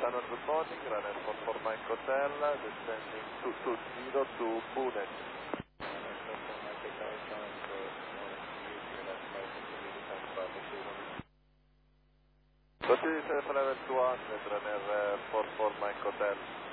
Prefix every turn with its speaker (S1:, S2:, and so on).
S1: Channel good morning, runner 44 Mike Hotel, descending to 0 to Pune. Continue 7 level 200, runner 44 Mike Hotel.